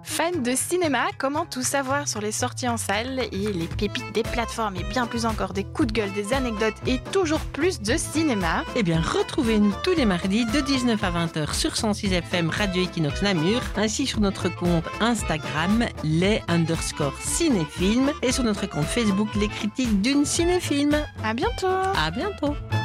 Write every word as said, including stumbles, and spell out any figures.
Fan de cinéma, comment tout savoir sur les sorties en salle et les pépites des plateformes et bien plus encore des coups de gueule, des anecdotes et toujours plus de cinéma? Eh bien, retrouvez-nous tous les mardis de dix-neuf à vingt heures sur cent six F M Radio Equinox Namur, ainsi sur notre compte Instagram, les underscore cinéphiles, et sur notre compte Facebook, les critiques d'une cinéfilm. À bientôt! À bientôt!